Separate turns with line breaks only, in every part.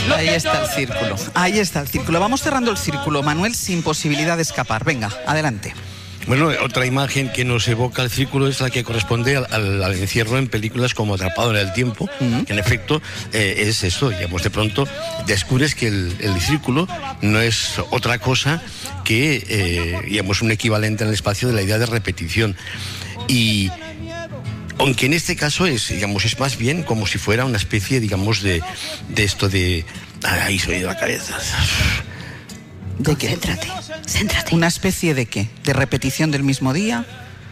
Ahí está el círculo. Ahí está el círculo. Vamos cerrando el círculo, Manuel, sin posibilidad de escapar. Venga, adelante.
Bueno, otra imagen que nos evoca el círculo es la que corresponde al encierro en películas como Atrapado en el tiempo, que en efecto es esto, digamos, de pronto descubres que el círculo no es otra cosa que, digamos, un equivalente en el espacio de la idea de repetición. Y aunque en este caso es más bien como si fuera una especie, digamos, de esto de... Ahí se me ha ido la cabeza.
¿De qué?
Céntrate.
¿Una especie de qué? ¿De repetición del mismo día?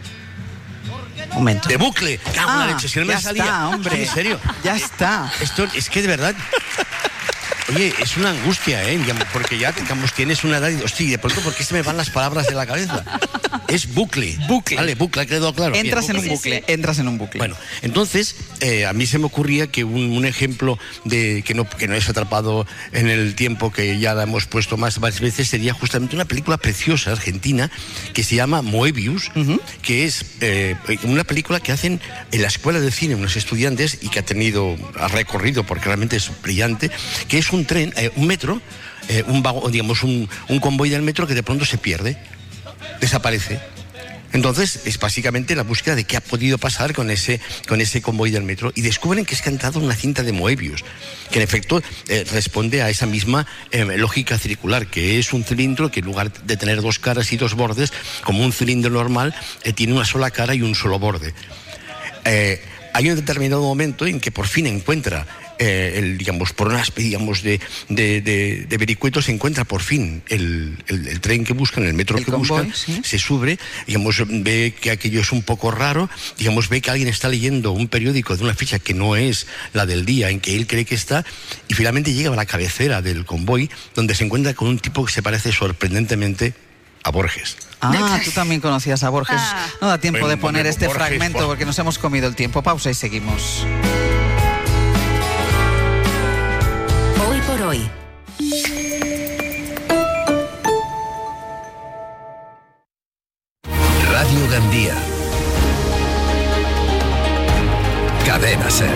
Momento.
¡De bucle! ¡Cago en la leche! Si no me salía.
Está, hombre.
¿En serio?
Ya está.
Esto es que de verdad... Oye, es una angustia, porque ya, digamos, tienes una edad y... Hostia, de pronto, ¿por qué se me van las palabras de la cabeza? Es bucle.
Bucle.
Vale, bucle, ha quedado claro.
Entras
bien,
en un bucle, entras en un bucle.
Bueno, entonces, a mí se me ocurría que un ejemplo de que no es Atrapado en el tiempo, que ya la hemos puesto más veces, sería justamente una película preciosa, argentina, que se llama Moebius, que es una película que hacen en la escuela de cine unos estudiantes y que ha recorrido, porque realmente es brillante, que es un tren, un metro, un vagón, digamos, un convoy del metro que de pronto se pierde, desaparece. Entonces es básicamente la búsqueda de qué ha podido pasar con ese convoy del metro, y descubren que es cantado una cinta de Moebius, que en efecto responde a esa misma lógica circular, que es un cilindro que en lugar de tener dos caras y dos bordes, como un cilindro normal, tiene una sola cara y un solo borde. Hay un determinado momento en que por fin encuentra por una especie, digamos, de vericuetos, se encuentra por fin el tren que buscan, el metro que buscan, ¿sí? Se sube, digamos, ve que aquello es un poco raro, digamos, ve que alguien está leyendo un periódico de una fecha que no es la del día en que él cree que está, y finalmente llega a la cabecera del convoy, donde se encuentra con un tipo que se parece sorprendentemente a Borges.
Ah, tú también conocías a Borges. No da tiempo de poner este
Borges,
fragmento porque nos hemos comido el tiempo. Pausa y seguimos.
Hoy por hoy.
Radio Gandía. Cadena SER.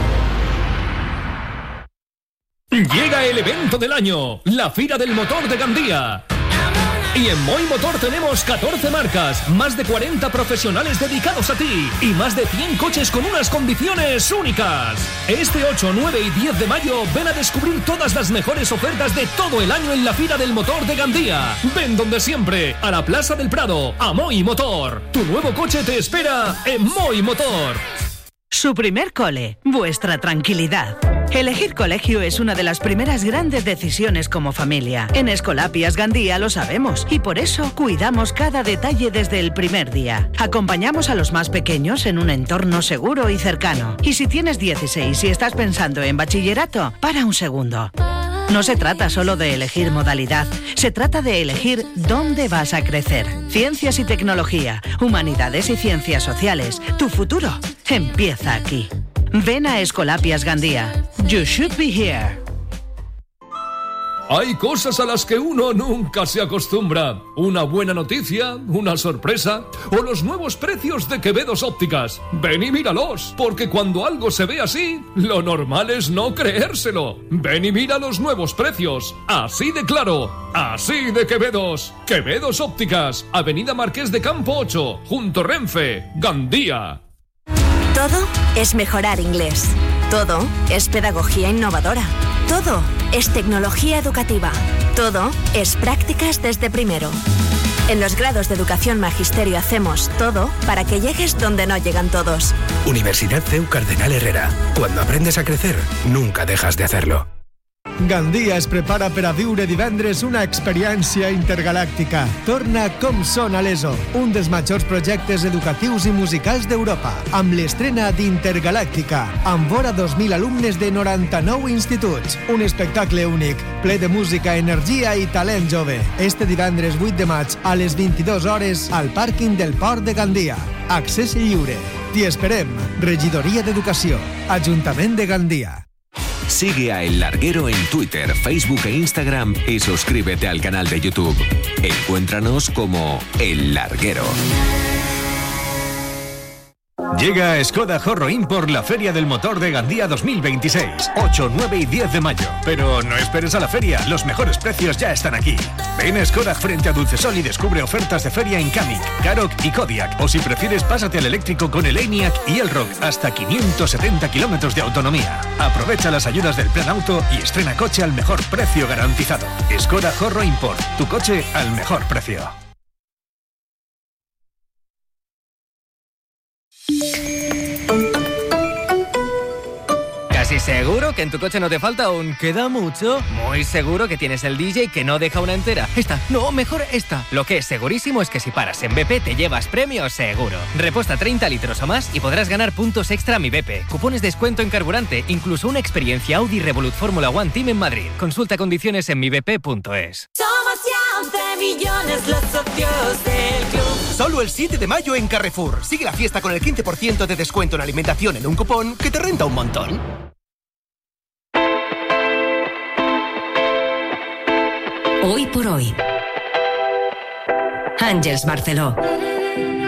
Llega el evento del año, la Fira del Motor de Gandía. Y en Moi Motor tenemos 14 marcas, más de 40 profesionales dedicados a ti y más de 100 coches con unas condiciones únicas. Este 8, 9 y 10 de mayo ven a descubrir todas las mejores ofertas de todo el año en la Fira del Motor de Gandía. Ven donde siempre, a la Plaza del Prado, a Moi Motor. Tu nuevo coche te espera en Moi Motor.
Su primer cole, vuestra tranquilidad. Elegir colegio es una de las primeras grandes decisiones como familia. En Escolapias Gandía lo sabemos y por eso cuidamos cada detalle desde el primer día. Acompañamos a los más pequeños en un entorno seguro y cercano. Y si tienes 16 y estás pensando en bachillerato, para un segundo. No se trata solo de elegir modalidad, se trata de elegir dónde vas a crecer. Ciencias y tecnología, humanidades y ciencias sociales. Tu futuro empieza aquí. Ven a Escolapias Gandía. You should be here.
Hay cosas a las que uno nunca se acostumbra. Una buena noticia, una sorpresa o los nuevos precios de Quevedos Ópticas. Ven y míralos, porque cuando algo se ve así, lo normal es no creérselo. Ven y mira los nuevos precios. Así de claro, así de Quevedos. Quevedos Ópticas, Avenida Marqués de Campo 8, junto Renfe, Gandía.
Todo es mejorar inglés. Todo es pedagogía innovadora. Todo es tecnología educativa. Todo es prácticas desde primero. En los grados de Educación Magisterio hacemos todo para que llegues donde no llegan todos.
Universidad CEU Cardenal Herrera. Cuando aprendes a crecer, nunca dejas de hacerlo.
Gandia es prepara per a viure divendres una experiència intergalàctica. Torna Com són a l'ESO, un dels majors projectes educatius i musicals d'Europa, amb l'estrena d'Intergalàctica, amb vora 2.000 alumnes de 99 instituts. Un espectacle únic, ple de música, energia i talent jove. Este divendres 8 de maig a les 22 hores al pàrquing del Port de Gandia. Accés lliure. T'hi esperem. Regidoria d'Educació. Ajuntament de Gandia.
Sigue a El Larguero en Twitter, Facebook e Instagram y suscríbete al canal de YouTube. Encuéntranos como El Larguero.
Llega Skoda Horro Import, la Feria del Motor de Gandía 2026, 8, 9 y 10 de mayo. Pero no esperes a la feria, los mejores precios ya están aquí. Ven a Skoda frente a Dulcesol y descubre ofertas de feria en Kamiq, Karoq y Kodiaq. O si prefieres, pásate al eléctrico con el ENIAC y el Rock, hasta 570 kilómetros de autonomía. Aprovecha las ayudas del Plan Auto y estrena coche al mejor precio garantizado. Skoda Horro Import, tu coche al mejor precio.
Casi seguro que en tu coche no te falta un ¿queda mucho? Muy seguro que tienes el DJ que no deja una entera. Esta, no, mejor esta. Lo que es segurísimo es que si paras en BP te llevas premio seguro. Reposta 30 litros o más y podrás ganar puntos extra a Mi BP, cupones de descuento en carburante, incluso una experiencia Audi Revolut Fórmula One Team en Madrid. Consulta condiciones en mibp.es.
Somos ya 11 millones los socios del club.
Solo el 7 de mayo en Carrefour. Sigue la fiesta con el 15% de descuento en alimentación en un cupón que te renta un montón.
Hoy por hoy. Àngels Barceló.